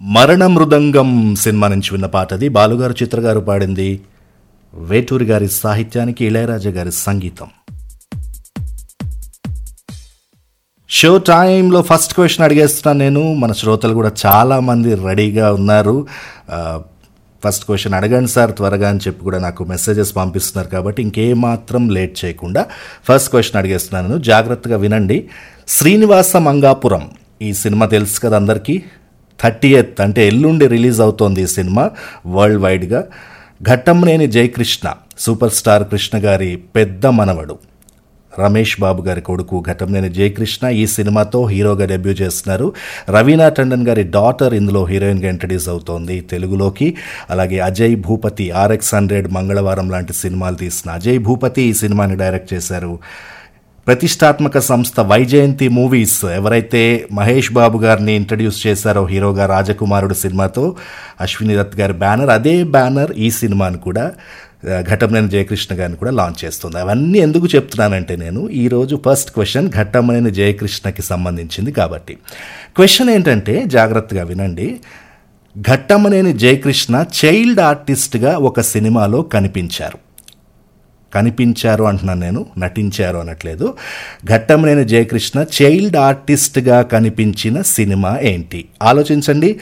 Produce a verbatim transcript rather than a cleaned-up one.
మరణ మృదంగం సినిమా నుంచి విన్న పాట అది. బాలుగారు చిత్రగారు పాడింది. వేటూరి గారి సాహిత్యానికి ఇళయరాజా గారి సంగీతం. షో టైంలో ఫస్ట్ క్వశ్చన్ అడిగేస్తున్నాను నేను. మన శ్రోతలు కూడా చాలామంది రెడీగా ఉన్నారు. ఫస్ట్ క్వశ్చన్ అడగండి సార్ త్వరగా అని చెప్పి కూడా నాకు మెసేజెస్ పంపిస్తున్నారు. కాబట్టి ఇంకేమాత్రం లేట్ చేయకుండా ఫస్ట్ క్వశ్చన్ అడిగేస్తున్నాను, జాగ్రత్తగా వినండి. శ్రీనివాస మంగాపురం ఈ సినిమా తెలుసు కదా అందరికీ. థర్టీ ఎయిత్ అంటే ఎల్లుండి రిలీజ్ అవుతోంది ఈ సినిమా వరల్డ్ వైడ్గా. ఘట్టంనేని జయకృష్ణ సూపర్ స్టార్ కృష్ణ గారి పెద్ద మనవడు, రమేష్ బాబు గారి కొడుకు ఘట్టంనేని జయకృష్ణ ఈ సినిమాతో హీరోగా డెబ్యూ చేస్తున్నారు. రవీనా టండన్ గారి డాటర్ ఇందులో హీరోయిన్గా ఇంట్రడ్యూస్ అవుతోంది తెలుగులోకి. అలాగే అజయ్ భూపతి ఆర్ఎక్స్ హండ్రెడ్, మంగళవారం లాంటి సినిమాలు తీసిన అజయ్ భూపతి ఈ సినిమాని డైరెక్ట్ చేశారు. ప్రతిష్టాత్మక సంస్థ వైజయంతి మూవీస్ ఎవరైతే మహేష్ బాబు గారిని ఇంట్రడ్యూస్ చేశారో హీరోగా రాజకుమారుడు సినిమాతో, అశ్విని దత్ గారి బ్యానర్, అదే బ్యానర్ ఈ సినిమాను కూడా ఘట్టంనేని జయకృష్ణ గారిని కూడా లాంచ్ చేస్తుంది. అవన్నీ ఎందుకు చెప్తున్నానంటే నేను ఈరోజు ఫస్ట్ క్వశ్చన్ ఘట్టంనేని జయకృష్ణకి సంబంధించింది కాబట్టి. క్వశ్చన్ ఏంటంటే జాగ్రత్తగా వినండి. ఘట్టంనేని జయకృష్ణ చైల్డ్ ఆర్టిస్ట్గా ఒక సినిమాలో కనిపించారు. కనిపించారు అంటున్నాను నేను, నటించారు అనట్లేదు. ఘట్టంనేని జయకృష్ణ చైల్డ్ ఆర్టిస్ట్గా కనిపించిన సినిమా ఏంటి? ఆలోచించండి.